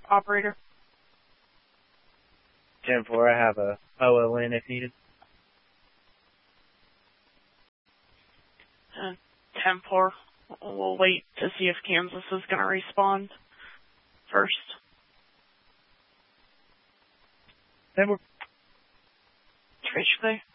operator. 10-4, I have a OLN if needed. 10-4, we'll wait to see if Kansas is going to respond first. 10-4. Trace,